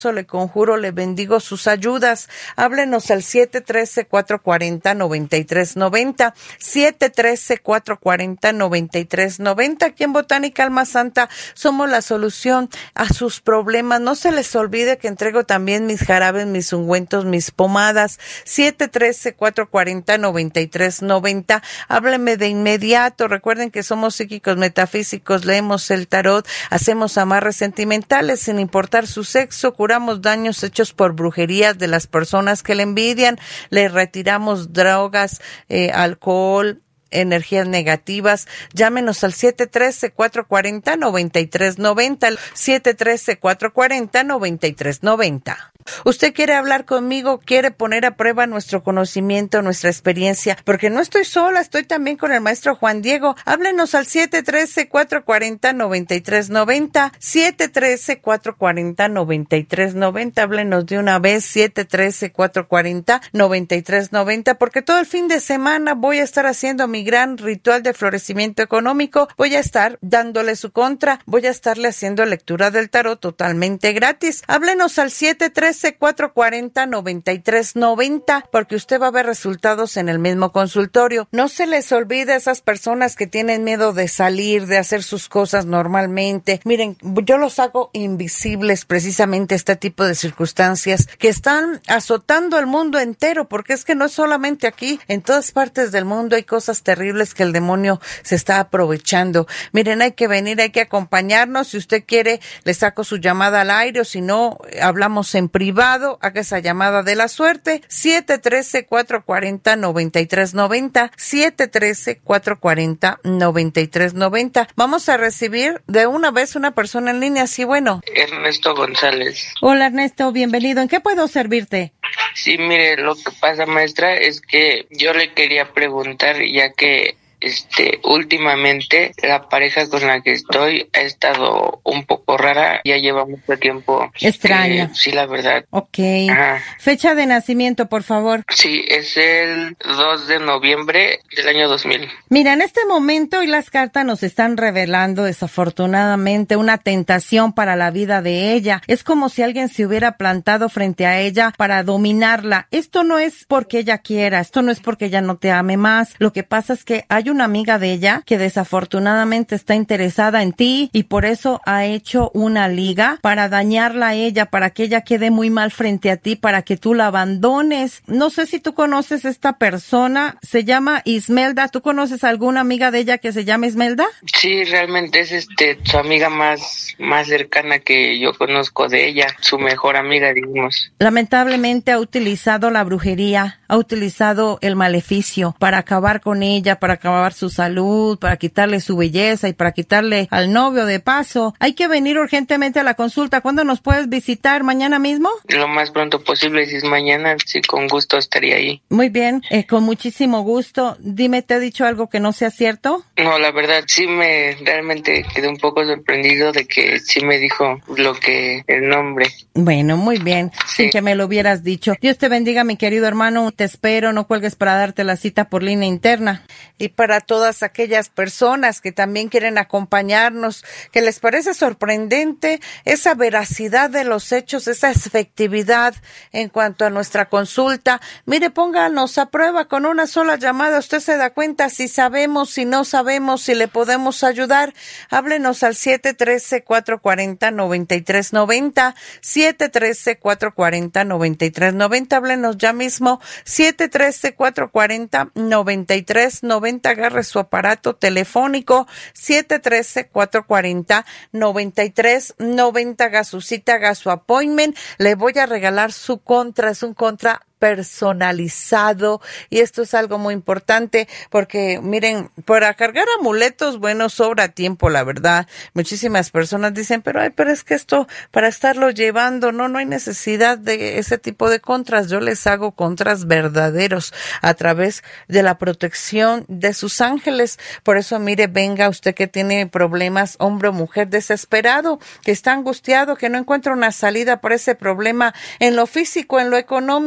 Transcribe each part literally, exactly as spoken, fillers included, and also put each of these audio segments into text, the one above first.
le conjuro, le bendigo sus ayudas. Háblenos al siete uno tres, cuatro cuatro cero, nueve tres nueve cero, siete uno tres, cuatro cuatro cero, nueve tres nueve cero. Aquí en Botánica Alma Santa somos la solución a sus problemas. No se les olvide que entrego también mis jarabes, mis ungüentos, mis pomadas. siete uno tres, cuatro cuatro cero, nueve tres nueve cero. Hábleme de inmediato. Recuerden que somos psíquicos metafísicos, leemos el tarot, hacemos amarres sentimentales sin importar su sexo, curamos daños hechos por brujerías de las personas que le envidian, le retiramos drogas, eh, alcohol, energías negativas. Llámenos al siete uno tres, cuatro cuatro cero, nueve tres nueve cero, siete uno tres, cuatro cuatro cero, nueve tres nueve cero. Usted quiere hablar conmigo, quiere poner a prueba nuestro conocimiento, nuestra experiencia, porque no estoy sola, estoy también con el maestro Juan Diego. Háblenos al siete uno tres, cuatro cuatro cero, nueve tres nueve cero, siete uno tres, cuatro cuatro cero, nueve tres nueve cero. Háblenos de una vez, siete uno tres, cuatro cuatro cero, nueve tres nueve cero, porque todo el fin de semana voy a estar haciendo mi gran ritual de florecimiento económico. Voy a estar dándole su contra, voy a estarle haciendo lectura del tarot totalmente gratis. Háblenos al siete uno tres, cuatro cuatro cero, nueve tres nueve cero, porque usted va a ver resultados en el mismo consultorio. No se les olvide a esas personas que tienen miedo de salir, de hacer sus cosas normalmente. Miren, yo los hago invisibles precisamente este tipo de circunstancias que están azotando al mundo entero, porque es que no es solamente aquí, en todas partes del mundo hay cosas terribles que el demonio se está aprovechando. Miren, hay que venir, hay que acompañarnos. Si usted quiere, le saco su llamada al aire, o si no, hablamos en privado, haga esa llamada de la suerte, siete uno tres, cuatro cuatro cero, nueve tres nueve cero, siete uno tres, cuatro cuatro cero, nueve tres nueve cero. Vamos a recibir de una vez una persona en línea, sí, bueno. Ernesto González. Hola, Ernesto, bienvenido. ¿En qué puedo servirte? Sí, mire, lo que pasa, maestra, es que yo le quería preguntar, ya que Este, últimamente la pareja con la que estoy ha estado un poco rara, ya lleva mucho tiempo. Extraña. Eh, sí, la verdad. Ok. Ajá. Fecha de nacimiento, por favor. Sí, es el dos de noviembre del año dos mil. Mira, en este momento hoy las cartas nos están revelando desafortunadamente una tentación para la vida de ella. Es como si alguien se hubiera plantado frente a ella para dominarla. Esto no es porque ella quiera, esto no es porque ella no te ame más. Lo que pasa es que hay una amiga de ella que desafortunadamente está interesada en ti y por eso ha hecho una liga para dañarla a ella, para que ella quede muy mal frente a ti, para que tú la abandones. No sé si tú conoces a esta persona, se llama Ismelda. ¿Tú conoces a alguna amiga de ella que se llama Ismelda? Sí, realmente es este su amiga más, más cercana que yo conozco de ella, su mejor amiga, digamos. Lamentablemente ha utilizado la brujería, ha utilizado el maleficio para acabar con ella, para acabar su salud, para quitarle su belleza y para quitarle al novio de paso. Hay que venir urgentemente a la consulta. ¿Cuándo nos puedes visitar? ¿Mañana mismo? Lo más pronto posible, si es mañana, sí, con gusto estaría ahí. Muy bien, eh, con muchísimo gusto. Dime, ¿te he dicho algo que no sea cierto? No, la verdad, sí me, realmente quedé un poco sorprendido de que sí me dijo lo que, el nombre. Bueno, muy bien, sí. Sin que me lo hubieras dicho. Dios te bendiga, mi querido hermano, te espero, no cuelgues para darte la cita por línea interna. Y para todas aquellas personas que también quieren acompañarnos, que les parece sorprendente esa veracidad de los hechos, esa efectividad en cuanto a nuestra consulta. Mire, pónganos a prueba con una sola llamada. Usted se da cuenta si sabemos, si no sabemos, si le podemos ayudar. Háblenos al siete uno tres, cuatro cuatro cero, nueve tres nueve cero, siete uno tres, cuatro cuatro cero, nueve tres nueve cero. Háblenos ya mismo, siete uno tres, cuatro cuatro cero, nueve tres nueve cero. Agarre su aparato telefónico, siete uno tres, cuatro cuatro cero, nueve tres nueve cero. Haga su cita, haga su appointment. Le voy a regalar su contra, es un contra personalizado y esto es algo muy importante porque miren, para cargar amuletos, bueno, sobra tiempo, la verdad. Muchísimas personas dicen, pero ay, pero es que esto para estarlo llevando, no, no hay necesidad de ese tipo de contras. Yo les hago contras verdaderos a través de la protección de sus ángeles. Por eso, mire, venga usted que tiene problemas, hombre o mujer desesperado, que está angustiado, que no encuentra una salida para ese problema en lo físico, en lo económico, en lo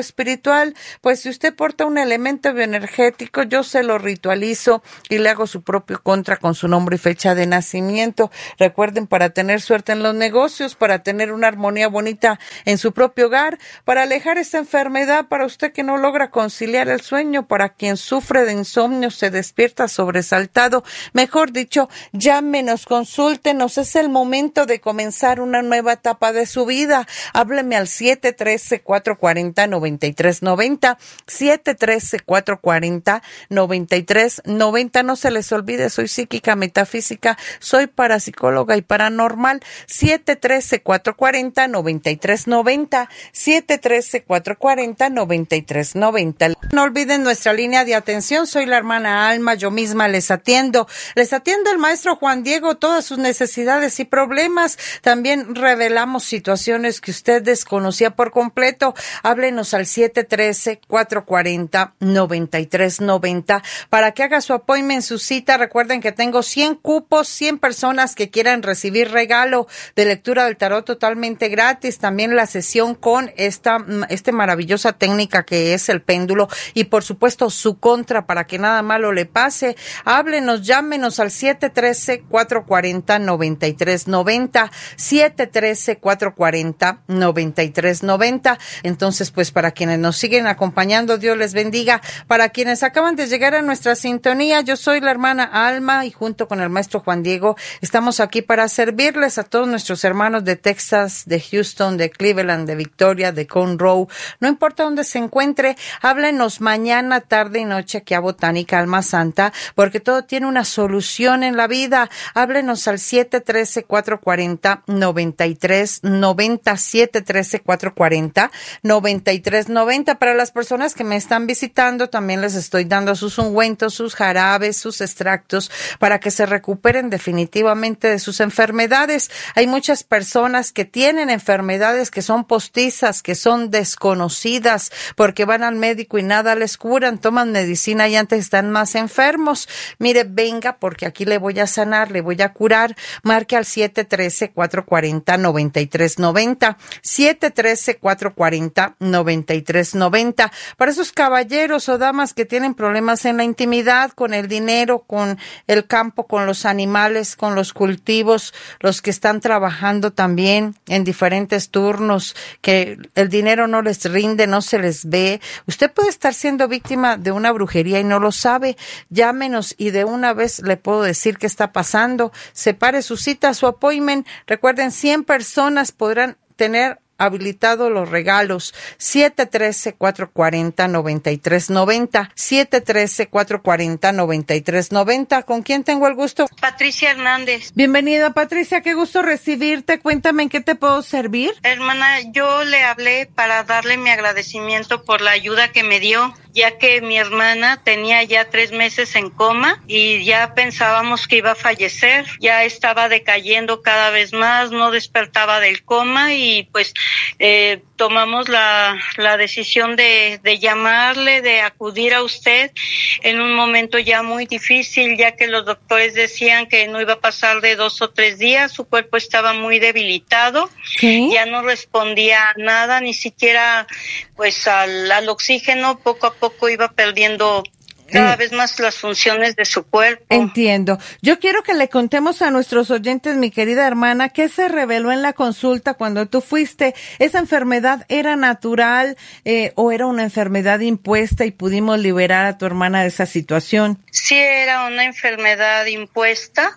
espiritual, pues si usted porta un elemento bioenergético, yo se lo ritualizo y le hago su propio contra con su nombre y fecha de nacimiento. Recuerden, para tener suerte en los negocios, para tener una armonía bonita en su propio hogar, para alejar esta enfermedad, para usted que no logra conciliar el sueño, para quien sufre de insomnio, se despierta sobresaltado, mejor dicho, llámenos, consúltenos, es el momento de comenzar una nueva etapa de su vida. Hábleme al siete uno tres, cuatro cuatro cero, nueve tres nueve cero, siete uno tres, cuatro cuatro cero, nueve tres nueve cero. No se les olvide, soy psíquica, metafísica, soy parapsicóloga y paranormal. siete uno tres, cuatro cuatro cero, nueve tres nueve cero, siete uno tres, cuatro cuatro cero, nueve tres nueve cero. No olviden nuestra línea de atención, soy la hermana Alma, yo misma les atiendo. Les atiende el maestro Juan Diego, todas sus necesidades y problemas. También revelamos situaciones que usted desconocía por completo. Háblenos al siete uno tres, cuatro cuatro cero, nueve tres nueve cero para que haga su appointment, su cita. Recuerden que tengo cien cupos, cien personas que quieran recibir regalo de lectura del tarot totalmente gratis. También la sesión con esta, esta maravillosa técnica que es el péndulo y por supuesto su contra para que nada malo le pase. Háblenos, llámenos al siete uno tres, cuatro cuatro cero, nueve tres nueve cero, siete uno tres, cuatro cuatro cero, nueve tres nueve cero. Entonces, pues para quienes nos siguen acompañando, Dios les bendiga. Para quienes acaban de llegar a nuestra sintonía, yo soy la hermana Alma y junto con el maestro Juan Diego estamos aquí para servirles a todos nuestros hermanos de Texas, de Houston, de Cleveland, de Victoria, de Conroe. No importa dónde se encuentre, háblenos mañana, tarde y noche aquí a Botánica Alma Santa, porque todo tiene una solución en la vida. Háblenos al siete uno tres, cuatro cuatro cero, nueve tres nueve cero, siete uno tres, cuatro cuatro cero, nueve tres nueve cero. Para las personas que me están visitando, también les estoy dando sus ungüentos, sus jarabes, sus extractos, para que se recuperen definitivamente de sus enfermedades. Hay muchas personas que tienen enfermedades que son postizas, que son desconocidas, porque van al médico y nada les curan, toman medicina y antes están más enfermos. Mire, venga, porque aquí le voy a sanar, le voy a curar. Marque al siete uno tres, cuatro cuatro cero, nueve tres nueve cero, siete uno tres, cuatro cuatro cero, nueve tres nueve cero. Para esos caballeros o damas que tienen problemas en la intimidad, con el dinero, con el campo, con los animales, con los cultivos, los que están trabajando también en diferentes turnos, que el dinero no les rinde, no se les ve. Usted puede estar siendo víctima de una brujería y no lo sabe. Llámenos y de una vez le puedo decir qué está pasando. Separe su cita, su appointment. Recuerden, cien personas podrán tener habilitado los regalos. Siete uno tres, cuatro cuatro cero, nueve tres nueve cero, siete uno tres, cuatro cuatro cero, nueve tres nueve cero. ¿Con quién tengo el gusto? Patricia Hernández. Bienvenida, Patricia, qué gusto recibirte. Cuéntame en qué te puedo servir. Hermana, yo le hablé para darle mi agradecimiento por la ayuda que me dio, ya que mi hermana tenía ya tres meses en coma y ya pensábamos que iba a fallecer. Ya estaba decayendo cada vez más, no despertaba del coma y pues Eh, tomamos la, la decisión de, de llamarle, de acudir a usted en un momento ya muy difícil, ya que los doctores decían que no iba a pasar de dos o tres días, su cuerpo estaba muy debilitado, ¿sí? Ya no respondía a nada, ni siquiera pues al, al oxígeno, poco a poco iba perdiendo cada vez más las funciones de su cuerpo. Entiendo. Yo quiero que le contemos a nuestros oyentes, mi querida hermana, qué se reveló en la consulta cuando tú fuiste. ¿Esa enfermedad era natural eh, o era una enfermedad impuesta y pudimos liberar a tu hermana de esa situación? Sí, era una enfermedad impuesta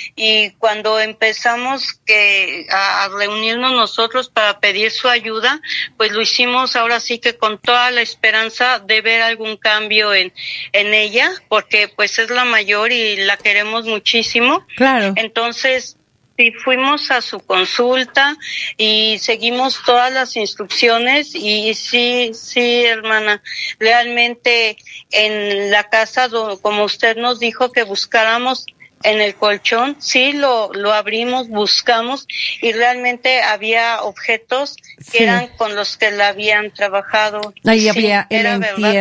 y cuando empezamos que a reunirnos nosotros para pedir su ayuda, pues lo hicimos ahora sí que con toda la esperanza de ver algún cambio en en ella, porque pues es la mayor y la queremos muchísimo. Claro. Entonces, sí, fuimos a su consulta y seguimos todas las instrucciones y sí, sí, hermana, realmente en la casa, como usted nos dijo que buscáramos en el colchón, sí, lo, lo abrimos, buscamos y realmente había objetos que sí eran con los que la habían trabajado. Ahí sí, había el entierro. Verdad.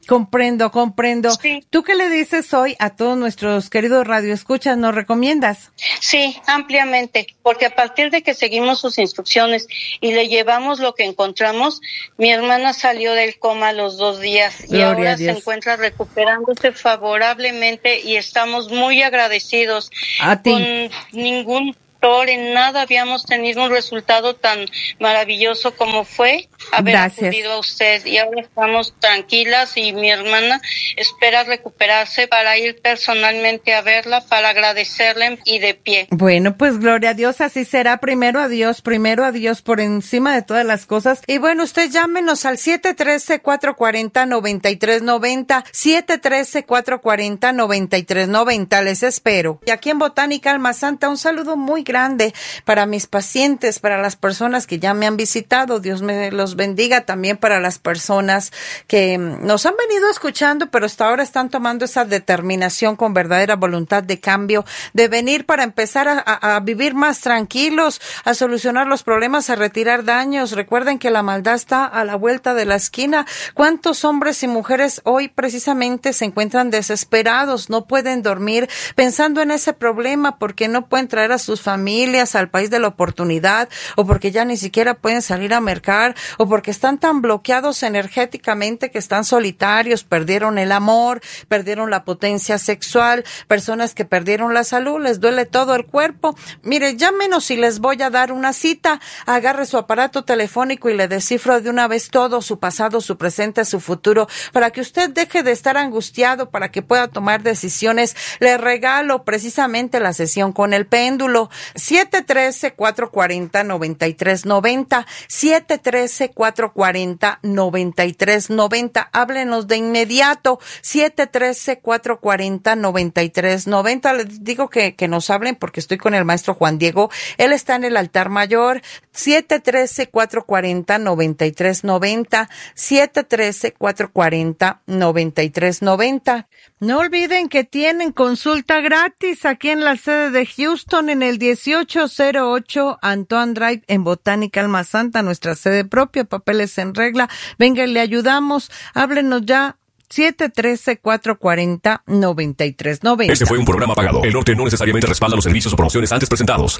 Comprendo, comprendo. Sí. ¿Tú qué le dices hoy a todos nuestros queridos radioescuchas? ¿Nos recomiendas? Sí, ampliamente, porque a partir de que seguimos sus instrucciones y le llevamos lo que encontramos, mi hermana salió del coma a los dos días y Gloria ahora a Dios. se encuentra recuperándose favorablemente y estamos muy agradecidos. A ti. Con ningún en nada habíamos tenido un resultado tan maravilloso como fue haber Gracias. acudido a usted, y ahora estamos tranquilas y mi hermana espera recuperarse para ir personalmente a verla, para agradecerle y de pie. Bueno, pues gloria a Dios, así será. Primero a Dios, primero a Dios por encima de todas las cosas. Y bueno, usted llámenos al siete uno tres, cuatro cuatro cero, nueve tres nueve cero, siete uno tres, cuatro cuatro cero, nueve tres nueve cero. Les espero. Y aquí en Botánica Alma Santa, un saludo muy grande para mis pacientes, para las personas que ya me han visitado. Dios me los bendiga. También para las personas que nos han venido escuchando, pero hasta ahora están tomando esa determinación con verdadera voluntad de cambio, de venir para empezar a, a, a vivir más tranquilos, a solucionar los problemas, a retirar daños. Recuerden que la maldad está a la vuelta de la esquina. ¿Cuántos hombres y mujeres hoy precisamente se encuentran desesperados? No pueden dormir pensando en ese problema porque no pueden traer a sus familias al país de la oportunidad, o porque ya ni siquiera pueden salir a mercar, o porque están tan bloqueados energéticamente que están solitarios, perdieron el amor, perdieron la potencia sexual, personas que perdieron la salud, les duele todo el cuerpo. Mire, llámenos y les voy a dar una cita. Agarre su aparato telefónico y le descifro de una vez todo, su pasado, su presente, su futuro, para que usted deje de estar angustiado, para que pueda tomar decisiones. Le regalo precisamente la sesión con el péndulo. siete uno tres, cuatro cuatro cero, nueve tres nueve cero, siete uno tres, cuatro cuatro cero, nueve tres nueve cero. Háblenos de inmediato, siete uno tres, cuatro cuatro cero, nueve tres nueve cero. Les digo que, que nos hablen porque estoy con el maestro Juan Diego. Él está en el altar mayor. siete uno tres, cuatro cuatro cero, nueve tres nueve cero, siete uno tres, cuatro cuatro cero, nueve tres nueve cero. No olviden que tienen consulta gratis aquí en la sede de Houston, en el dieciocho cero ocho Antoine Drive, en Botánica Alma Santa, nuestra sede propia, papeles en regla. Venga, le ayudamos. Háblenos ya. siete uno tres, cuatro cuatro cero, nueve tres nueve cero. Este fue un programa pagado. El norte no necesariamente respalda los servicios o promociones antes presentados.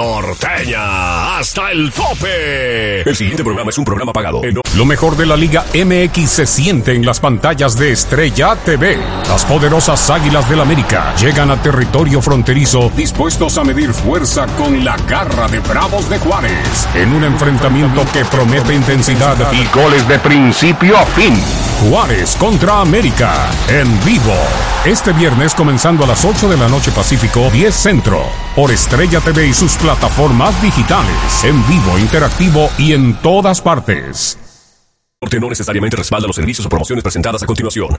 Norteña hasta el tope. El siguiente programa es un programa pagado. El no- Lo mejor de la Liga M X se siente en las pantallas de Estrella T V. Las poderosas Águilas del América llegan a territorio fronterizo, dispuestos a medir fuerza con la garra de Bravos de Juárez, en un enfrentamiento que promete intensidad y goles de principio a fin. Juárez contra América, en vivo. Este viernes comenzando a las ocho de la noche Pacífico, diez Centro, por Estrella T V y sus plataformas digitales, en vivo, interactivo y en todas partes. El norte no necesariamente respalda los servicios o promociones presentadas a continuación.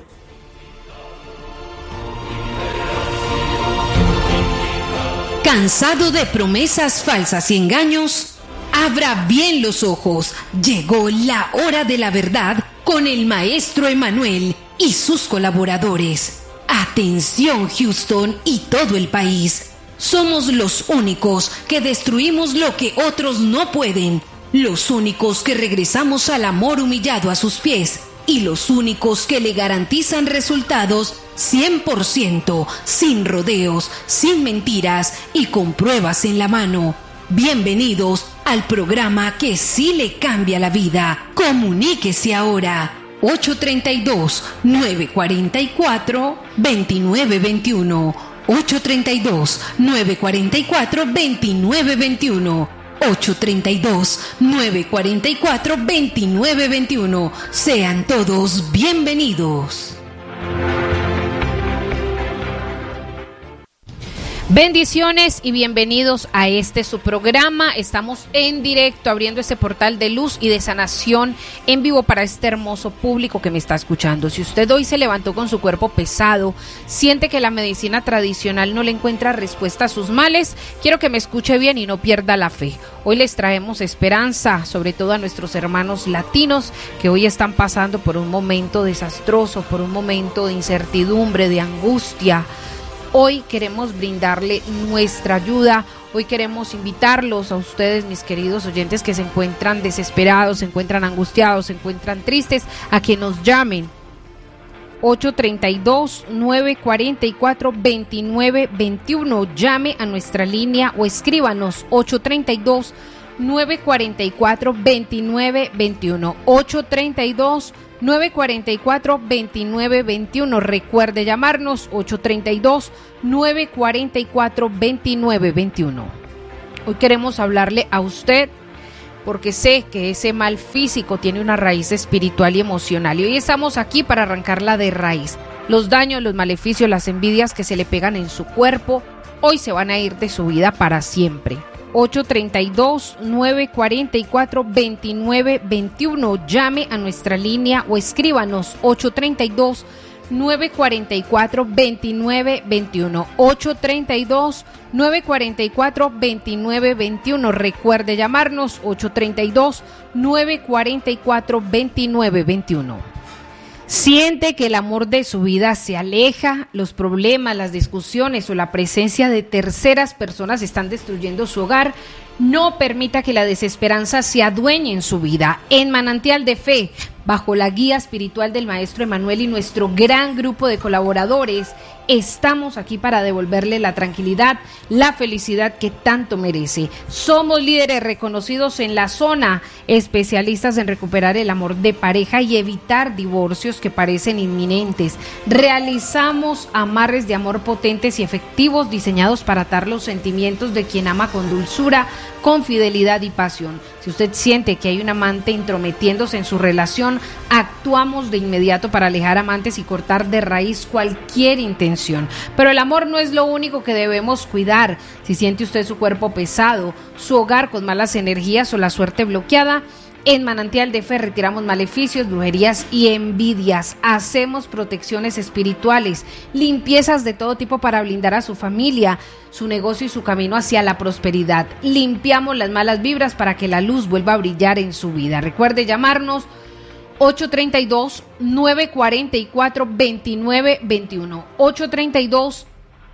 ¿Cansado de promesas falsas y engaños? Abra bien los ojos. Llegó la hora de la verdad con el maestro Emanuel y sus colaboradores. Atención, Houston y todo el país. Somos los únicos que destruimos lo que otros no pueden. Los únicos que regresamos al amor humillado a sus pies. Y los únicos que le garantizan resultados cien por ciento, sin rodeos, sin mentiras y con pruebas en la mano. Bienvenidos al programa que sí le cambia la vida. Comuníquese ahora. ocho tres dos, nueve cuatro cuatro, dos nueve dos uno. ocho tres dos, nueve cuatro cuatro, dos nueve dos uno. ocho tres dos, nueve cuatro cuatro, dos nueve dos uno. Sean todos bienvenidos. Bendiciones y bienvenidos a este su programa. Estamos en directo abriendo este portal de luz y de sanación en vivo para este hermoso público que me está escuchando. Si usted hoy se levantó con su cuerpo pesado, siente que la medicina tradicional no le encuentra respuesta a sus males, quiero que me escuche bien y no pierda la fe. Hoy les traemos esperanza, sobre todo a nuestros hermanos latinos que hoy están pasando por un momento desastroso, por un momento de incertidumbre, de angustia. Hoy queremos brindarle nuestra ayuda, hoy queremos invitarlos a ustedes, mis queridos oyentes, que se encuentran desesperados, se encuentran angustiados, se encuentran tristes, a que nos llamen ocho tres dos, nueve cuatro cuatro, dos nueve dos uno. Llame a nuestra línea o escríbanos ocho tres dos, nueve cuatro cuatro, dos nueve dos uno. ocho tres dos, nueve cuatro cuatro, dos nueve dos uno. Recuerde llamarnos ocho tres dos, nueve cuatro cuatro, dos nueve dos uno. Hoy queremos hablarle a usted porque sé que ese mal físico tiene una raíz espiritual y emocional. Y hoy estamos aquí para arrancarla de raíz. Los daños, los maleficios, las envidias que se le pegan en su cuerpo, hoy se van a ir de su vida para siempre. ocho tres dos, nueve cuatro cuatro, dos nueve dos uno. Llame a nuestra línea o escríbanos ocho tres dos, nueve cuatro cuatro, dos nueve dos uno. ocho tres dos, nueve cuatro cuatro, dos nueve dos uno. Recuerde llamarnos ocho tres dos, nueve cuatro cuatro, dos nueve dos uno. Siente que el amor de su vida se aleja, los problemas, las discusiones o la presencia de terceras personas están destruyendo su hogar. No permita que la desesperanza se adueñe en su vida. En Manantial de Fe, bajo la guía espiritual del Maestro Emanuel y nuestro gran grupo de colaboradores, estamos aquí para devolverle la tranquilidad, la felicidad que tanto merece. Somos líderes reconocidos en la zona, especialistas en recuperar el amor de pareja y evitar divorcios que parecen inminentes. Realizamos amarres de amor potentes y efectivos diseñados para atar los sentimientos de quien ama con dulzura, con fidelidad y pasión. Si usted siente que hay un amante intrometiéndose en su relación, actuamos de inmediato para alejar amantes y cortar de raíz cualquier intención. Pero el amor no es lo único que debemos cuidar. Si siente usted su cuerpo pesado, su hogar con malas energías o la suerte bloqueada, en Manantial de Fe retiramos maleficios, brujerías y envidias. Hacemos protecciones espirituales, limpiezas de todo tipo para blindar a su familia, su negocio y su camino hacia la prosperidad. Limpiamos las malas vibras para que la luz vuelva a brillar en su vida. Recuerde llamarnos ocho tres dos, nueve cuatro cuatro, dos nueve dos uno. ocho tres dos,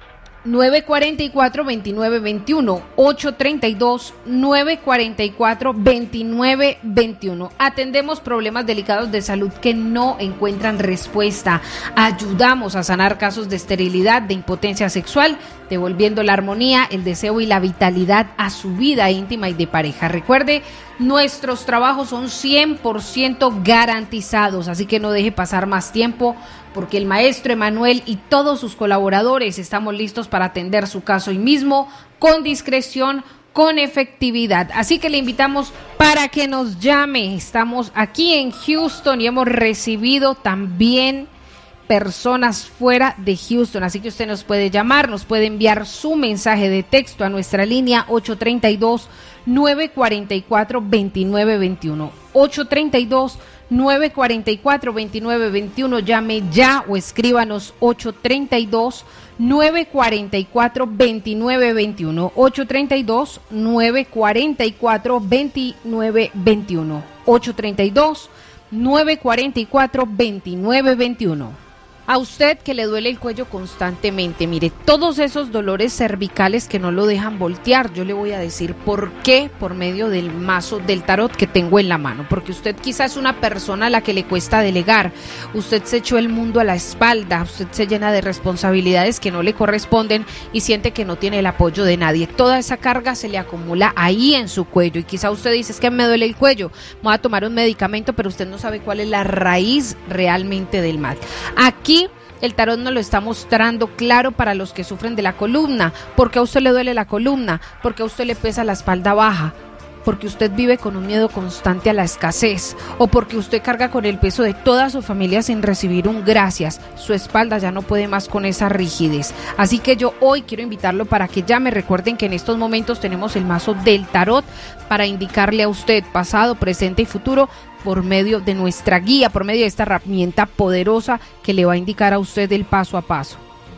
nueve cuatro cuatro, dos nueve dos uno. ocho tres dos, nueve cuatro cuatro, dos nueve dos uno. Atendemos problemas delicados de salud que no encuentran respuesta. Ayudamos a sanar casos de esterilidad, de impotencia sexual, devolviendo la armonía, el deseo y la vitalidad a su vida íntima y de pareja. Recuerde, nuestros trabajos son cien por ciento garantizados, así que no deje pasar más tiempo, porque el Maestro Emanuel y todos sus colaboradores estamos listos para atender su caso hoy mismo, con discreción, con efectividad. Así que le invitamos para que nos llame. Estamos aquí en Houston y hemos recibido también personas fuera de Houston, así que usted nos puede llamar, nos puede enviar su mensaje de texto a nuestra línea ocho tres dos, nueve cuatro cuatro, dos nueve dos uno. ocho tres dos, nueve cuatro cuatro, dos nueve dos uno. Llame ya o escríbanos ocho tres dos, nueve cuatro cuatro, dos nueve dos uno. ocho tres dos, nueve cuatro cuatro, dos nueve dos uno. ocho tres dos, nueve cuatro cuatro, dos nueve dos uno. A usted que le duele el cuello constantemente, mire, todos esos dolores cervicales que no lo dejan voltear, yo le voy a decir por qué, por medio del mazo del tarot que tengo en la mano, porque usted quizás es una persona a la que le cuesta delegar, usted se echó el mundo a la espalda, usted se llena de responsabilidades que no le corresponden y siente que no tiene el apoyo de nadie. Toda esa carga se le acumula ahí en su cuello y quizá usted dice, es que me duele el cuello, voy a tomar un medicamento, pero usted no sabe cuál es la raíz realmente del mal. Aquí el tarot nos lo está mostrando claro para los que sufren de la columna. ¿Por qué a usted le duele la columna? ¿Por qué a usted le pesa la espalda baja? Porque usted vive con un miedo constante a la escasez, o porque usted carga con el peso de toda su familia sin recibir un gracias. Su espalda ya no puede más con esa rigidez. Así que yo hoy quiero invitarlo para que llame. Recuerden que en estos momentos tenemos el mazo del tarot para indicarle a usted pasado, presente y futuro por medio de nuestra guía, por medio de esta herramienta poderosa que le va a indicar a usted el paso a paso.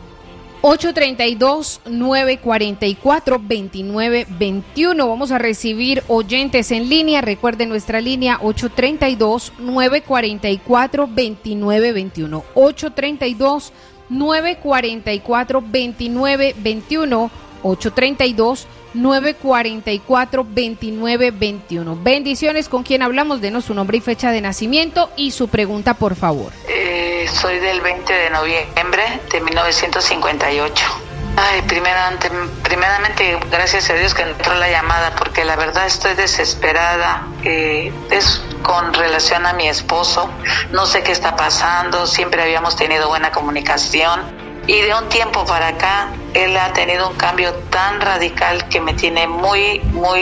ocho tres dos, nueve cuatro cuatro, dos nueve dos uno. Vamos a recibir oyentes en línea. Recuerden nuestra línea ocho tres dos, nueve cuatro cuatro, dos nueve dos uno. ocho tres dos, nueve cuatro cuatro, dos nueve dos uno. ocho tres dos, nueve cuatro cuatro, dos nueve dos uno. Bendiciones. ¿Con quién hablamos? Denos su nombre y fecha de nacimiento y su pregunta, por favor. Eh, Eh, soy del veinte de noviembre de mil novecientos cincuenta y ocho. Ay, primeramente, primeramente, gracias a Dios que entró la llamada, porque la verdad estoy desesperada. Eh, es con relación a mi esposo. No sé qué está pasando. Siempre habíamos tenido buena comunicación. Y de un tiempo para acá, él ha tenido un cambio tan radical que me tiene muy,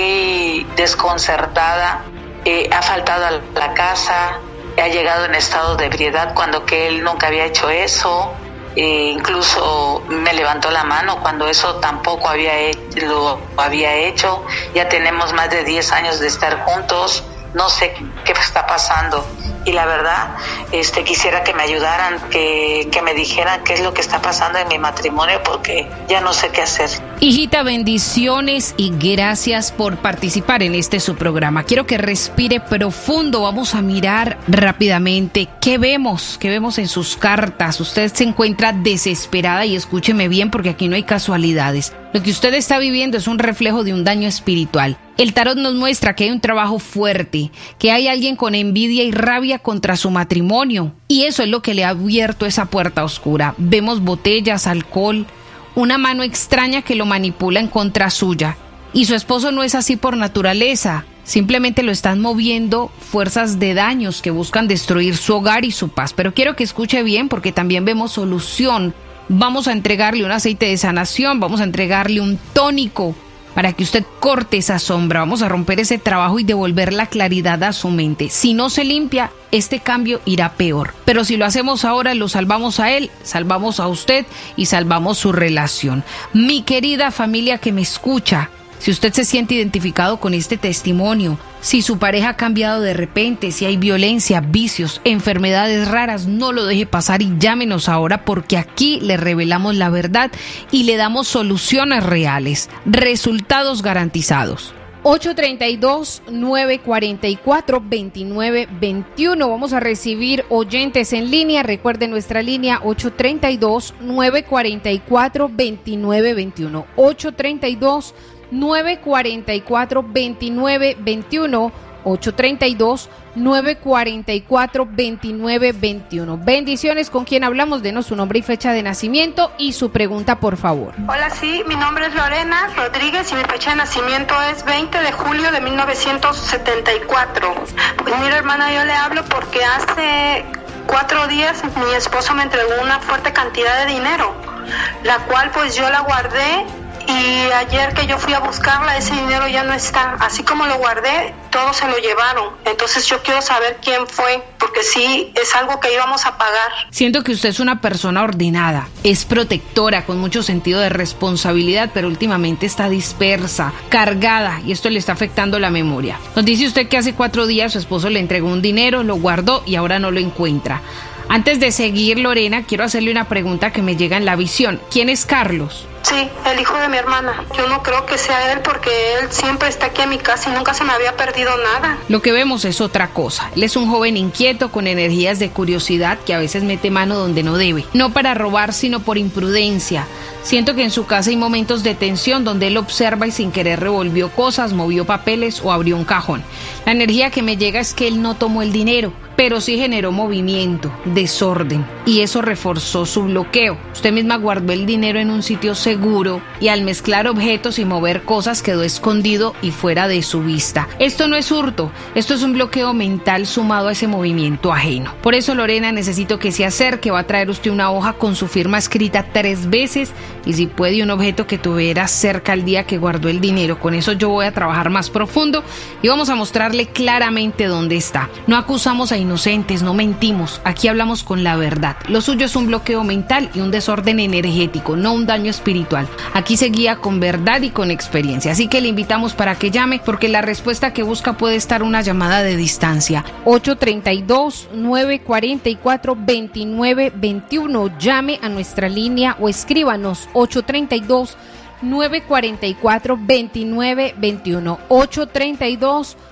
muy desconcertada. Eh, ha faltado a la casa, ha llegado en estado de ebriedad cuando que él nunca había hecho eso. Eh, incluso me levantó la mano cuando eso tampoco había hecho, lo había hecho. Ya tenemos más de diez años de estar juntos. No sé qué está pasando. Y la verdad, este, quisiera que me ayudaran, que, que me dijeran qué es lo que está pasando en mi matrimonio, porque ya no sé qué hacer. Hijita, bendiciones y gracias por participar en este su programa. Quiero que respire profundo. Vamos a mirar rápidamente qué vemos, qué vemos en sus cartas. Usted se encuentra desesperada y escúcheme bien, porque aquí no hay casualidades. Lo que usted está viviendo es un reflejo de un daño espiritual. El tarot nos muestra que hay un trabajo fuerte, que hay alguien con envidia y rabia contra su matrimonio. Y eso es lo que le ha abierto esa puerta oscura. Vemos botellas, alcohol, una mano extraña que lo manipula en contra suya. Y su esposo no es así por naturaleza. Simplemente lo están moviendo fuerzas de daños que buscan destruir su hogar y su paz. Pero quiero que escuche bien, porque también vemos solución. Vamos a entregarle un aceite de sanación, vamos a entregarle un tónico para que usted corte esa sombra. Vamos a romper ese trabajo y devolver la claridad a su mente. Si no se limpia, este cambio irá peor. Pero si lo hacemos ahora, lo salvamos a él, salvamos a usted y salvamos su relación. Mi querida familia que me escucha, si usted se siente identificado con este testimonio, si su pareja ha cambiado de repente, si hay violencia, vicios, enfermedades raras, no lo deje pasar y llámenos ahora, porque aquí le revelamos la verdad y le damos soluciones reales, resultados garantizados. ocho treinta y dos, nueve cuarenta y cuatro, veintinueve veintiuno. Vamos a recibir oyentes en línea. Recuerden nuestra línea ocho treinta y dos, nueve cuarenta y cuatro, veintinueve veintiuno. ocho treinta y dos, nueve cuarenta y cuatro, veintinueve veintiuno. ocho treinta y dos, nueve cuarenta y cuatro, veintinueve veintiuno. Bendiciones. ¿Con quién hablamos? Denos su nombre y fecha de nacimiento y su pregunta, por favor. Hola, sí, mi nombre es Lorena Rodríguez y mi fecha de nacimiento es veinte de julio de mil novecientos setenta y cuatro. Pues mira, hermana, yo le hablo porque hace cuatro días mi esposo me entregó una fuerte cantidad de dinero, la cual pues yo la guardé. Y ayer que yo fui a buscarla, ese dinero ya no está. Así como lo guardé, todo se lo llevaron. Entonces yo quiero saber quién fue, porque sí, es algo que íbamos a pagar. Siento que usted es una persona ordenada, es protectora, con mucho sentido de responsabilidad, pero últimamente está dispersa, cargada, y esto le está afectando la memoria. Nos dice usted que hace cuatro días su esposo le entregó un dinero, lo guardó y ahora no lo encuentra. Antes de seguir, Lorena, quiero hacerle una pregunta que me llega en la visión. ¿Quién es Carlos? Sí, el hijo de mi hermana. Yo no creo que sea él, porque él siempre está aquí en mi casa y nunca se me había perdido nada. Lo que vemos es otra cosa. Él es un joven inquieto con energías de curiosidad que a veces mete mano donde no debe. No para robar, sino por imprudencia. Siento que en su casa hay momentos de tensión donde él observa y sin querer revolvió cosas, movió papeles o abrió un cajón. La energía que me llega es que él no tomó el dinero, pero sí generó movimiento, desorden, y eso reforzó su bloqueo. Usted misma guardó el dinero en un sitio seguro y al mezclar objetos y mover cosas quedó escondido y fuera de su vista. Esto no es hurto, esto es un bloqueo mental sumado a ese movimiento ajeno. Por eso, Lorena, necesito que se acerque. Va a traer usted una hoja con su firma escrita tres veces y si puede un objeto que tuviera cerca al día que guardó el dinero. Con eso yo voy a trabajar más profundo y vamos a mostrarle claramente dónde está. No acusamos a inocentes, no mentimos, aquí hablamos con la verdad. Lo suyo es un bloqueo mental y un desorden energético, no un daño espiritual. Aquí se guía con verdad y con experiencia, así que le invitamos para que llame, porque la respuesta que busca puede estar una llamada de distancia. ocho treinta y dos, nueve cuarenta y cuatro, veintinueve veintiuno. Llame a nuestra línea o escríbanos ocho treinta y dos, nueve cuarenta y cuatro, veintinueve veintiuno. ocho treinta y dos,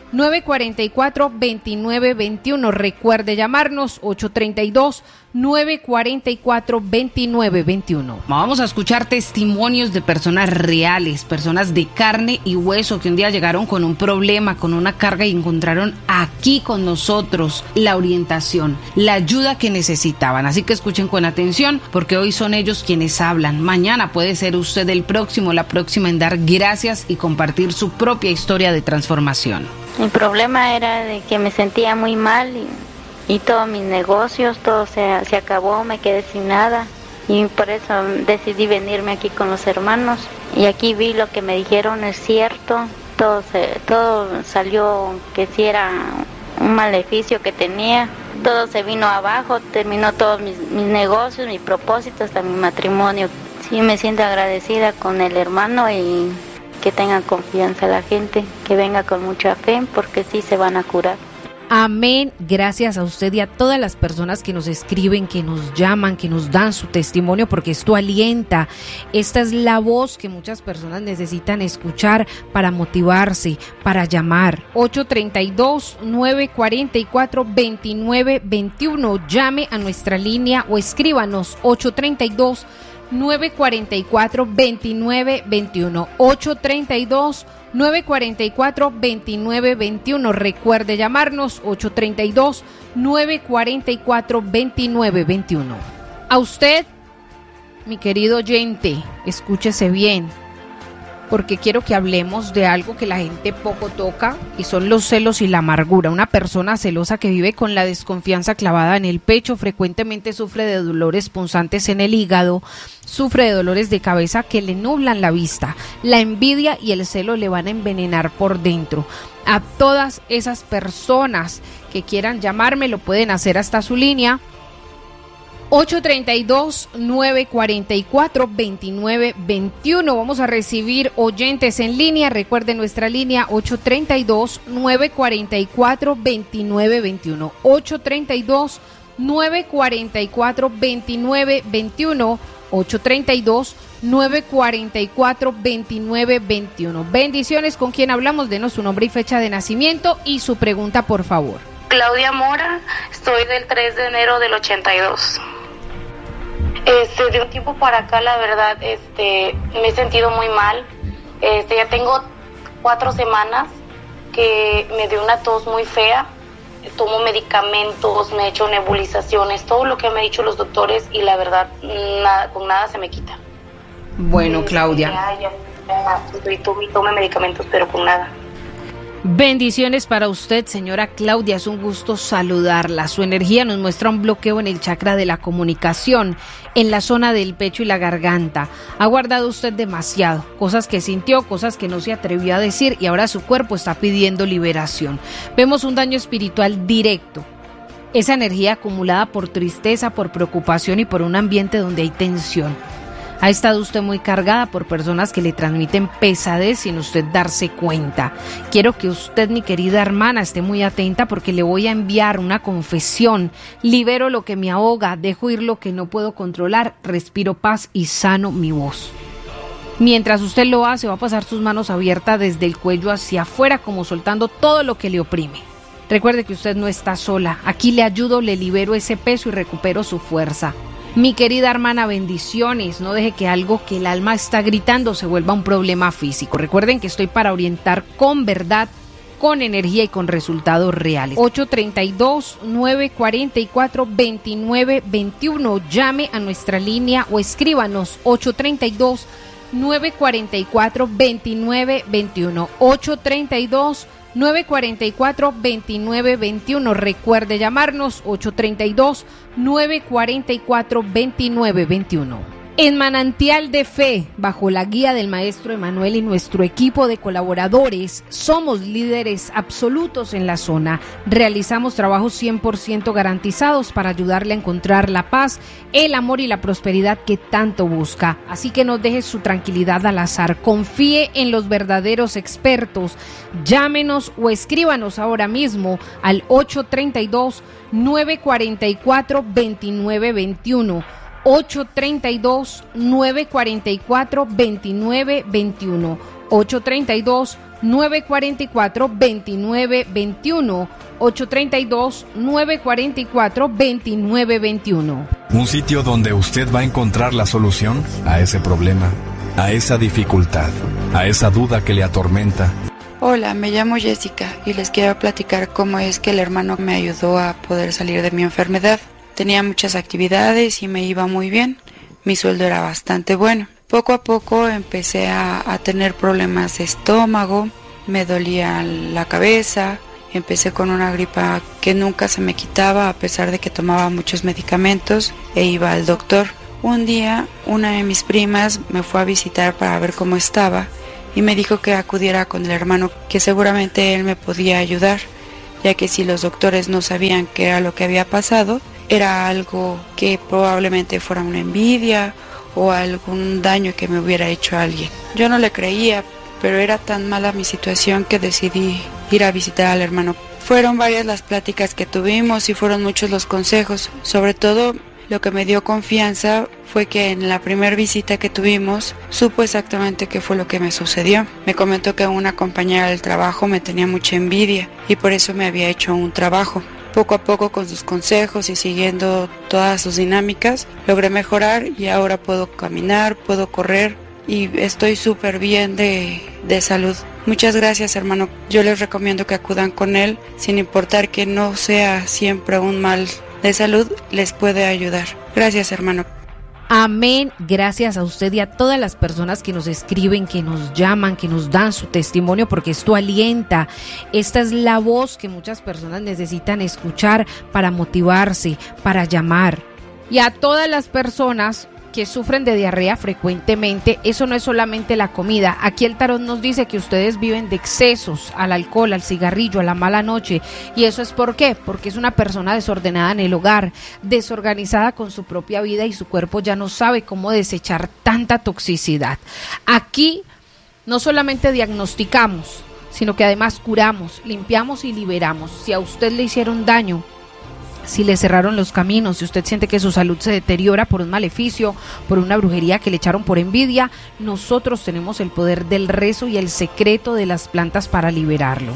nueve cuatro cuatro, dos nueve dos uno. Recuerde llamarnos ocho tres dos, nueve cuatro cuatro, dos nueve dos uno. Vamos a escuchar testimonios de personas reales, personas de carne y hueso que un día llegaron con un problema, con una carga y encontraron aquí con nosotros la orientación, la ayuda que necesitaban. Así que escuchen con atención porque hoy son ellos quienes hablan. Mañana puede ser usted el próximo, la próxima en dar gracias y compartir su propia historia de transformación. Mi problema era de que me sentía muy mal y, y todos mis negocios, todo se, se acabó, me quedé sin nada y por eso decidí venirme aquí con los hermanos y aquí vi lo que me dijeron es cierto, todo, se, todo salió que sí era un maleficio que tenía, todo se vino abajo, terminó todos mis, mis negocios, mi propósito, hasta mi matrimonio. Sí me siento agradecida con el hermano y que tengan confianza la gente, que venga con mucha fe, porque sí se van a curar. Amén. Gracias a usted y a todas las personas que nos escriben, que nos llaman, que nos dan su testimonio, porque esto alienta. Esta es la voz que muchas personas necesitan escuchar para motivarse, para llamar. ocho tres dos, nueve cuatro cuatro, dos nueve dos uno. Llame a nuestra línea o escríbanos ocho tres dos, nueve cuatro cuatro, dos nueve dos uno. ocho tres dos, nueve cuatro cuatro, dos nueve dos uno. Recuerde llamarnos ocho tres dos, nueve cuatro cuatro, dos nueve dos uno. A usted, mi querido oyente, escúchese bien, porque quiero que hablemos de algo que la gente poco toca y son los celos y la amargura. Una persona celosa que vive con la desconfianza clavada en el pecho frecuentemente sufre de dolores punzantes en el hígado, sufre de dolores de cabeza que le nublan la vista. La envidia y el celo le van a envenenar por dentro. A todas esas personas que quieran llamarme lo pueden hacer hasta su línea ocho tres dos, nueve cuatro cuatro, dos nueve dos uno. Vamos a recibir oyentes en línea. Recuerden nuestra línea ocho tres dos, nueve cuatro cuatro, dos nueve dos uno. ocho tres dos, nueve cuatro cuatro, dos nueve dos uno. ocho tres dos, nueve cuatro cuatro, dos nueve dos uno. Bendiciones. ¿Con quién hablamos? Denos su nombre y fecha de nacimiento y su pregunta, por favor. Claudia Mora, estoy del tres de enero del ochenta y dos. Este, de un tiempo para acá, la verdad, este, me he sentido muy mal. Este, ya tengo cuatro semanas que me dio una tos muy fea. Tomo medicamentos, me he hecho nebulizaciones, todo lo que me han dicho los doctores y la verdad, nada, con nada se me quita. Bueno, Claudia. Ya, ya, ya, y tome, tome medicamentos, pero con nada. Bendiciones para usted, señora Claudia, es un gusto saludarla. Su energía nos muestra un bloqueo en el chakra de la comunicación, en la zona del pecho y la garganta. Ha guardado usted demasiado, cosas que sintió, cosas que no se atrevió a decir y ahora su cuerpo está pidiendo liberación. Vemos un daño espiritual directo. Esa energía acumulada por tristeza, por preocupación y por un ambiente donde hay tensión. Ha estado usted muy cargada por personas que le transmiten pesadez sin usted darse cuenta. Quiero que usted, mi querida hermana, esté muy atenta porque le voy a enviar una confesión. Libero lo que me ahoga, dejo ir lo que no puedo controlar, respiro paz y sano mi voz. Mientras usted lo hace, va a pasar sus manos abiertas desde el cuello hacia afuera, como soltando todo lo que le oprime. Recuerde que usted no está sola. Aquí le ayudo, le libero ese peso y recupero su fuerza. Mi querida hermana, bendiciones. No deje que algo que el alma está gritando se vuelva un problema físico. Recuerden que estoy para orientar con verdad, con energía y con resultados reales. ocho tres dos, nueve cuatro cuatro, dos nueve dos uno. Llame a nuestra línea o escríbanos ocho tres dos, nueve cuatro cuatro, dos nueve dos uno. ocho tres dos, nueve cuatro cuatro, dos nueve dos uno. Recuerde llamarnos ocho tres dos, nueve cuatro cuatro, dos nueve dos uno. En Manantial de Fe, bajo la guía del maestro Emanuel y nuestro equipo de colaboradores, somos líderes absolutos en la zona. Realizamos trabajos cien por ciento garantizados para ayudarle a encontrar la paz, el amor y la prosperidad que tanto busca. Así que no deje su tranquilidad al azar. Confíe en los verdaderos expertos. Llámenos o escríbanos ahora mismo al ocho tres dos, nueve cuatro cuatro, dos nueve dos uno. ocho tres dos, nueve cuatro cuatro, dos nueve dos uno. ocho tres dos, nueve cuatro cuatro, dos nueve dos uno. ocho tres dos, nueve cuatro cuatro, dos nueve dos uno. Un sitio donde usted va a encontrar la solución a ese problema, a esa dificultad, a esa duda que le atormenta. Hola, me llamo Jessica y les quiero platicar cómo es que el hermano me ayudó a poder salir de mi enfermedad. Tenía muchas actividades y me iba muy bien. Mi sueldo era bastante bueno. Poco a poco empecé a, a tener problemas de estómago, me dolía la cabeza, empecé con una gripa que nunca se me quitaba a pesar de que tomaba muchos medicamentos e iba al doctor. Un día una de mis primas me fue a visitar para ver cómo estaba y me dijo que acudiera con el hermano, que seguramente él me podía ayudar, ya que si los doctores no sabían qué era lo que había pasado, era algo que probablemente fuera una envidia o algún daño que me hubiera hecho a alguien. Yo no le creía, pero era tan mala mi situación que decidí ir a visitar al hermano. Fueron varias las pláticas que tuvimos y fueron muchos los consejos. Sobre todo, lo que me dio confianza fue que en la primera visita que tuvimos, supo exactamente qué fue lo que me sucedió. Me comentó que una compañera del trabajo me tenía mucha envidia y por eso me había hecho un trabajo. Poco a poco, con sus consejos y siguiendo todas sus dinámicas, logré mejorar y ahora puedo caminar, puedo correr y estoy súper bien de, de salud. Muchas gracias, hermano. Yo les recomiendo que acudan con él, sin importar que no sea siempre un mal de salud, les puede ayudar. Gracias, hermano. Amén. Gracias a usted y a todas las personas que nos escriben, que nos llaman, que nos dan su testimonio, porque esto alienta. Esta es la voz que muchas personas necesitan escuchar para motivarse, para llamar. Y a todas las personas que sufren de diarrea frecuentemente, eso no es solamente la comida. Aquí el tarot nos dice que ustedes viven de excesos al alcohol, al cigarrillo, a la mala noche. ¿Y eso es por qué? Porque es una persona desordenada en el hogar, desorganizada con su propia vida y su cuerpo ya no sabe cómo desechar tanta toxicidad. Aquí no solamente diagnosticamos, sino que además curamos, limpiamos y liberamos. Si a usted le hicieron daño, si le cerraron los caminos, si usted siente que su salud se deteriora por un maleficio, por una brujería que le echaron por envidia, nosotros tenemos el poder del rezo y el secreto de las plantas para liberarlo.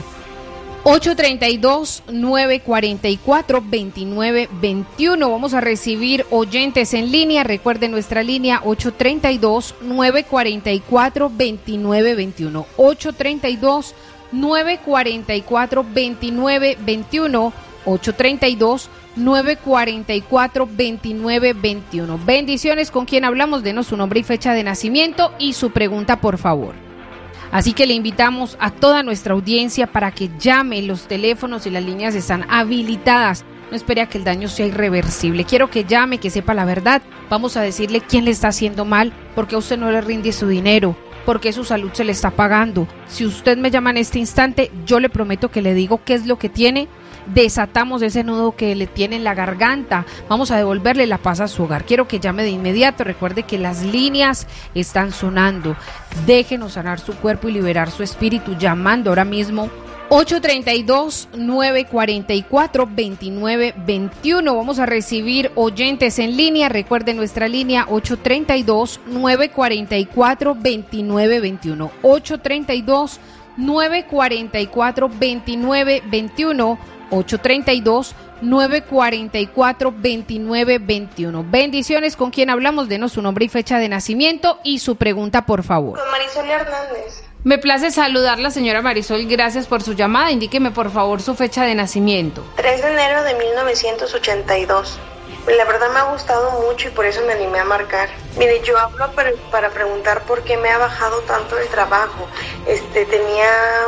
ocho tres dos, nueve cuatro cuatro, dos nueve dos uno. Vamos a recibir oyentes en línea. Recuerde nuestra línea ocho tres dos, nueve cuatro cuatro, dos nueve dos uno. ocho tres dos, nueve cuatro cuatro, dos nueve dos uno. ocho tres dos, nueve cuatro cuatro, dos nueve dos uno. Bendiciones. ¿Con quién hablamos? Denos su nombre y fecha de nacimiento y su pregunta, por favor. Así que le invitamos a toda nuestra audiencia para que llame. Los teléfonos y las líneas están habilitadas. No espere a que el daño sea irreversible. Quiero que llame, que sepa la verdad. Vamos a decirle quién le está haciendo mal, porque a usted no le rinde su dinero, porque su salud se le está pagando. Si usted me llama en este instante, yo le prometo que le digo qué es lo que tiene. Desatamos ese nudo que le tiene en la garganta. Vamos a devolverle la paz a su hogar. Quiero que llame de inmediato. Recuerde que las líneas están sonando. Déjenos sanar su cuerpo y liberar su espíritu llamando ahora mismo ocho tres dos, nueve cuatro cuatro, dos nueve dos uno. Vamos a recibir oyentes en línea. Recuerde nuestra línea ocho tres dos, nueve cuatro cuatro, dos nueve dos uno. ocho tres dos, nueve cuatro cuatro, dos nueve dos uno. ocho tres dos, nueve cuatro cuatro, dos nueve dos uno. Bendiciones. ¿Con quién hablamos? Denos su nombre y fecha de nacimiento y su pregunta, por favor. Con Marisol Hernández. Me place saludarla, señora Marisol. Gracias por su llamada. Indíqueme, por favor, su fecha de nacimiento. tres de enero de mil novecientos ochenta y dos. La verdad me ha gustado mucho y por eso me animé a marcar. Mire, yo hablo para, para preguntar por qué me ha bajado tanto el trabajo. Este, tenía...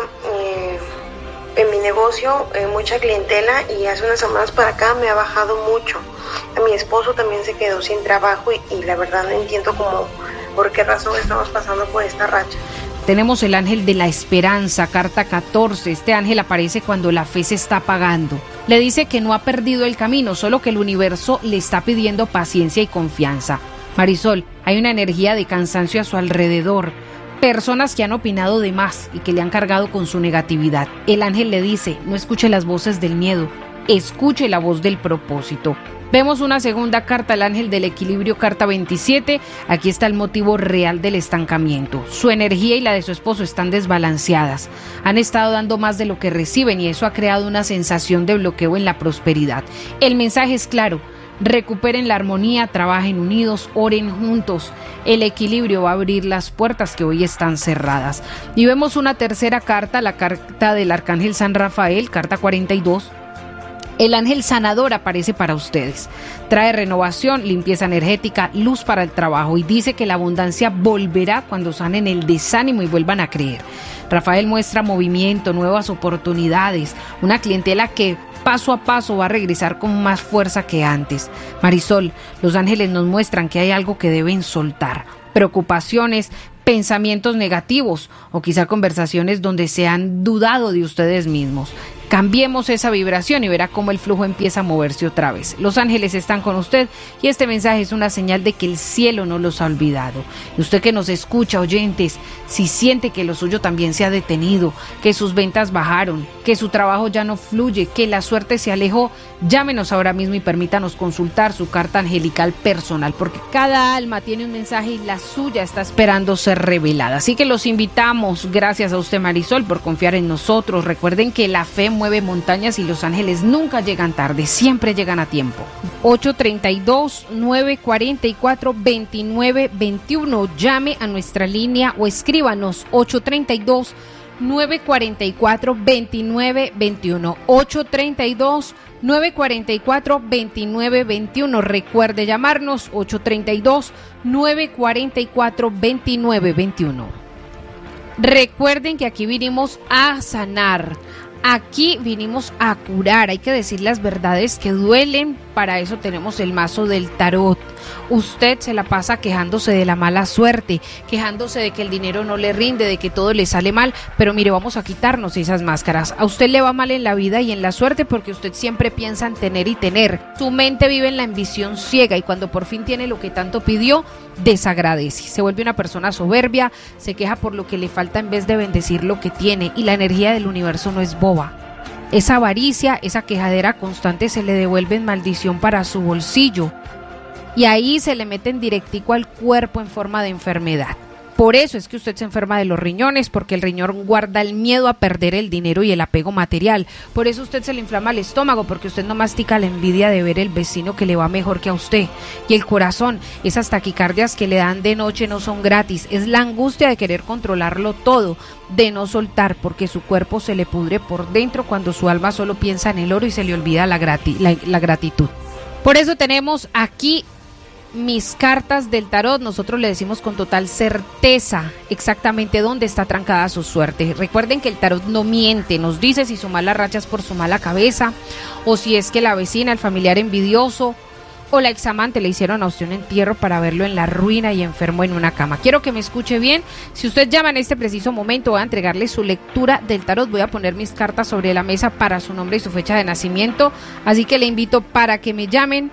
Eh, en mi negocio eh, mucha clientela y hace unas semanas para acá me ha bajado mucho. A mi esposo también se quedó sin trabajo y, y la verdad no entiendo cómo, por qué razón estamos pasando por esta racha. Tenemos el ángel de la esperanza, carta catorce. Este ángel aparece cuando la fe se está apagando. Le dice que no ha perdido el camino, solo que el universo le está pidiendo paciencia y confianza. Marisol, hay una energía de cansancio a su alrededor. Personas que han opinado de más y que le han cargado con su negatividad. El ángel le dice, no escuche las voces del miedo, Escuche la voz del propósito. Vemos una segunda carta, el ángel del equilibrio, carta veintisiete. Aquí está el motivo real del estancamiento. Su energía y la de su esposo están desbalanceadas. Han estado dando más de lo que reciben y eso ha creado una sensación de bloqueo en la prosperidad. El mensaje es claro. Recuperen la armonía, trabajen unidos, oren juntos. El equilibrio va a abrir las puertas que hoy están cerradas. Y vemos una tercera carta, la carta del arcángel San Rafael, carta cuarenta y dos. El ángel sanador aparece para ustedes. Trae renovación, limpieza energética, luz para el trabajo y dice que la abundancia volverá cuando sanen el desánimo y vuelvan a creer. Rafael muestra movimiento, nuevas oportunidades, una clientela que paso a paso va a regresar con más fuerza que antes. Marisol, los ángeles nos muestran que hay algo que deben soltar. Preocupaciones, pensamientos negativos o quizá conversaciones donde se han dudado de ustedes mismos. Cambiemos esa vibración y verá cómo el flujo empieza a moverse otra vez. Los ángeles están con usted y este mensaje es una señal de que el cielo no los ha olvidado. Y usted que nos escucha, oyentes, si siente que lo suyo también se ha detenido, que sus ventas bajaron, que su trabajo ya no fluye, que la suerte se alejó, llámenos ahora mismo y permítanos consultar su carta angelical personal, porque cada alma tiene un mensaje y la suya está esperando ser revelada. Así que los invitamos, gracias a usted Marisol, por confiar en nosotros. Recuerden que la fe mueve montañas y los ángeles nunca llegan tarde, siempre llegan a tiempo. ocho treinta y dos, nueve cuarenta y cuatro, veintinueve veintiuno. Llame a nuestra línea o escríbanos ocho treinta y dos, nueve cuarenta y cuatro, veintinueve veintiuno. ocho treinta y dos, nueve cuarenta y cuatro, veintinueve veintiuno. Recuerde llamarnos ocho treinta y dos, nueve cuarenta y cuatro, veintinueve veintiuno. Recuerden que aquí vinimos a sanar. Aquí vinimos a curar, hay que decir las verdades que duelen, para eso tenemos el mazo del tarot. Usted se la pasa quejándose de la mala suerte, quejándose de que el dinero no le rinde, de que todo le sale mal, pero mire, vamos a quitarnos esas máscaras. A usted le va mal en la vida y en la suerte porque usted siempre piensa en tener y tener. Su mente vive en la ambición ciega y cuando por fin tiene lo que tanto pidió, desagradece. Se vuelve una persona soberbia, se queja por lo que le falta en vez de bendecir lo que tiene y la energía del universo no es boba. Esa avaricia, esa quejadera constante se le devuelve en maldición para su bolsillo y ahí se le meten directico al cuerpo en forma de enfermedad. Por eso es que usted se enferma de los riñones, porque el riñón guarda el miedo a perder el dinero y el apego material. Por eso usted se le inflama el estómago, porque usted no mastica la envidia de ver el vecino que le va mejor que a usted. Y el corazón, esas taquicardias que le dan de noche no son gratis, es la angustia de querer controlarlo todo, de no soltar, porque su cuerpo se le pudre por dentro cuando su alma solo piensa en el oro y se le olvida la, grati- la, la gratitud. Por eso tenemos aquí mis cartas del tarot. Nosotros le decimos con total certeza exactamente dónde está trancada su suerte. Recuerden que el tarot no miente, nos dice si su mala racha es por su mala cabeza, o si es que la vecina, el familiar envidioso o la examante le hicieron a usted un entierro para verlo en la ruina y enfermo en una cama. Quiero que me escuche bien. Si usted llama en este preciso momento, voy a entregarle su lectura del tarot. Voy a poner mis cartas sobre la mesa para su nombre y su fecha de nacimiento, así que le invito para que me llamen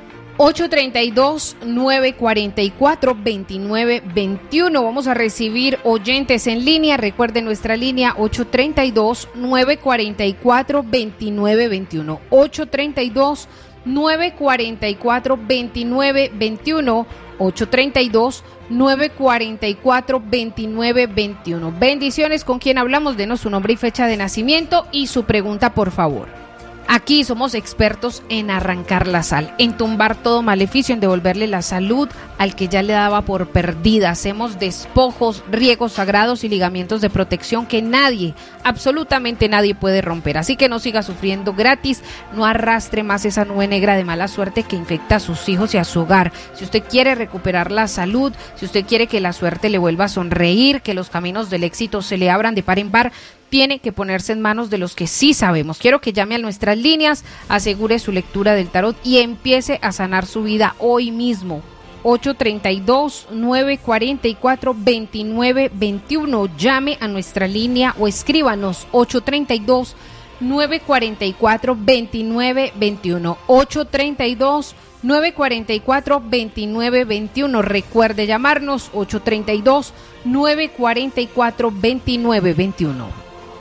ocho treinta y dos, nueve cuarenta y cuatro, veintinueve veintiuno. Vamos a recibir oyentes en línea. Recuerden nuestra línea ocho treinta y dos, nueve cuarenta y cuatro, veintinueve veintiuno. ocho treinta y dos, nueve cuarenta y cuatro, veintinueve veintiuno. ocho treinta y dos, nueve cuarenta y cuatro, veintinueve veintiuno. Bendiciones. ¿Con quién hablamos? Denos su nombre y fecha de nacimiento y su pregunta, por favor. Aquí somos expertos en arrancar la sal, en tumbar todo maleficio, en devolverle la salud al que ya le daba por perdida. Hacemos despojos, riegos sagrados y ligamientos de protección que nadie, absolutamente nadie puede romper. Así que no siga sufriendo gratis, no arrastre más esa nube negra de mala suerte que infecta a sus hijos y a su hogar. Si usted quiere recuperar la salud, si usted quiere que la suerte le vuelva a sonreír, que los caminos del éxito se le abran de par en par, tiene que ponerse en manos de los que sí sabemos. Quiero que llame a nuestras líneas, asegure su lectura del tarot y empiece a sanar su vida hoy mismo. ocho treinta y dos, nueve cuarenta y cuatro, veintinueve veintiuno. Llame a nuestra línea o escríbanos ocho treinta y dos, nueve cuarenta y cuatro, veintinueve veintiuno. ocho treinta y dos, nueve cuarenta y cuatro, veintinueve veintiuno. Recuerde llamarnos ocho treinta y dos, nueve cuarenta y cuatro, veintinueve veintiuno.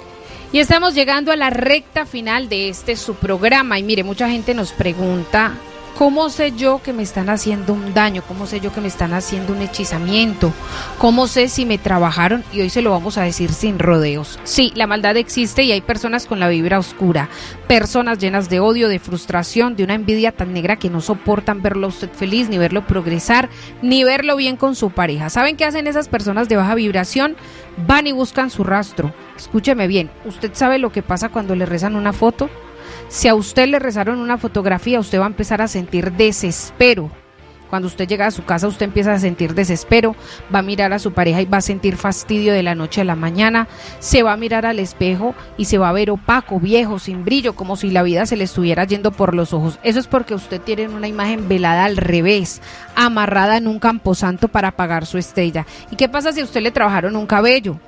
Y estamos llegando a la recta final de este su programa. Y mire, mucha gente nos pregunta, ¿cómo sé yo que me están haciendo un daño? ¿Cómo sé yo que me están haciendo un hechizamiento? ¿Cómo sé si me trabajaron? Y hoy se lo vamos a decir sin rodeos. Sí, la maldad existe y hay personas con la vibra oscura, personas llenas de odio, de frustración, de una envidia tan negra que no soportan verlo a usted feliz, ni verlo progresar, ni verlo bien con su pareja. ¿Saben qué hacen esas personas de baja vibración? Van y buscan su rastro. Escúcheme bien, ¿usted sabe lo que pasa cuando le rezan una foto? Si a usted le rezaron una fotografía, usted va a empezar a sentir desespero. Cuando usted llega a su casa, usted empieza a sentir desespero, va a mirar a su pareja y va a sentir fastidio de la noche a la mañana, se va a mirar al espejo y se va a ver opaco, viejo, sin brillo, como si la vida se le estuviera yendo por los ojos. Eso es porque usted tiene una imagen velada al revés, amarrada en un camposanto para apagar su estrella. ¿Y qué pasa si a usted le trabajaron un cabello?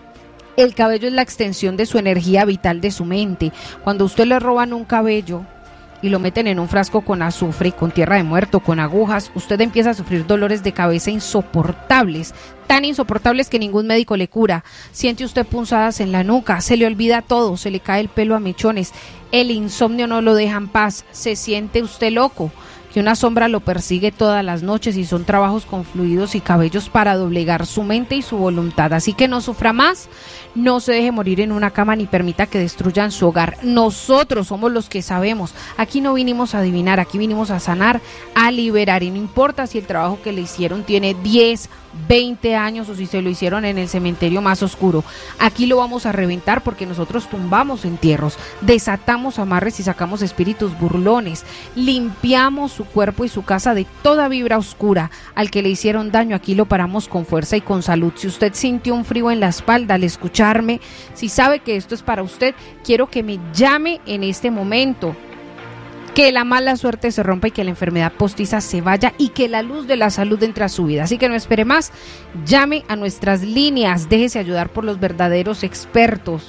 El cabello es la extensión de su energía vital, de su mente. Cuando a usted le roban un cabello y lo meten en un frasco con azufre y con tierra de muerto, con agujas, usted empieza a sufrir dolores de cabeza insoportables, tan insoportables que ningún médico le cura. Siente usted punzadas en la nuca, se le olvida todo, se le cae el pelo a mechones, el insomnio no lo deja en paz, se siente usted loco, que una sombra lo persigue todas las noches y son trabajos con fluidos y cabellos para doblegar su mente y su voluntad. Así que no sufra más, no se deje morir en una cama ni permita que destruyan su hogar. Nosotros somos los que sabemos. Aquí no vinimos a adivinar, aquí vinimos a sanar, a liberar. Y no importa si el trabajo que le hicieron tiene diez, veinte años o si se lo hicieron en el cementerio más oscuro. Aquí lo vamos a reventar porque nosotros tumbamos entierros, desatamos amarres y sacamos espíritus burlones, limpiamos su cuerpo y su casa de toda vibra oscura. Al que le hicieron daño, aquí lo paramos con fuerza y con salud. Si usted sintió un frío en la espalda al escucharme, si sabe que esto es para usted, quiero que me llame en este momento. Que la mala suerte se rompa y que la enfermedad postiza se vaya y que la luz de la salud entre a su vida. Así que no espere más, llame a nuestras líneas, déjese ayudar por los verdaderos expertos.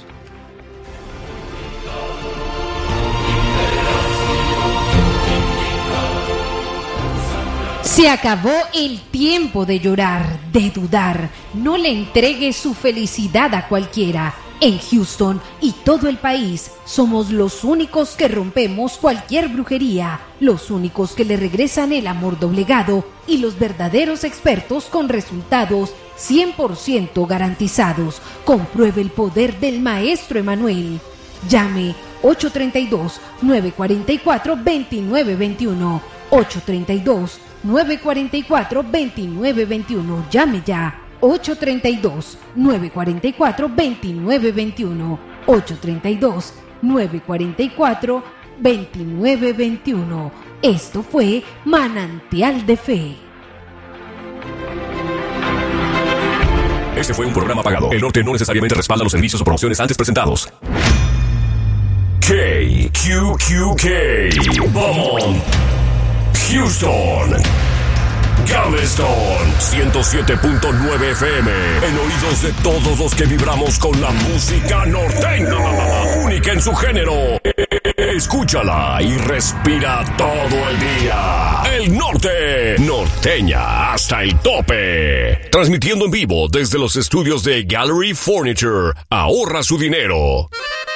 Se acabó el tiempo de llorar, de dudar. No le entregue su felicidad a cualquiera. En Houston y todo el país somos los únicos que rompemos cualquier brujería, los únicos que le regresan el amor doblegado y los verdaderos expertos con resultados cien por ciento garantizados. Compruebe el poder del maestro Emanuel. Llame ocho tres dos, nueve cuatro cuatro, dos nueve dos uno, ocho tres dos, nueve cuatro cuatro, dos nueve dos uno. Llame ya. ocho tres dos, nueve cuatro cuatro, dos nueve dos uno, ocho tres dos, nueve cuatro cuatro, dos nueve dos uno. Esto fue Manantial de Fe. Este fue un programa pagado. El Norte no necesariamente respalda los servicios o promociones antes presentados. K Q Q K Beaumont, Houston, Galveston, ciento siete punto nueve F M, en oídos de todos los que vibramos con la música norteña, única en su género. Escúchala y respira todo el día. El Norte, norteña hasta el tope. Transmitiendo en vivo desde los estudios de Gallery Furniture. Ahorra su dinero.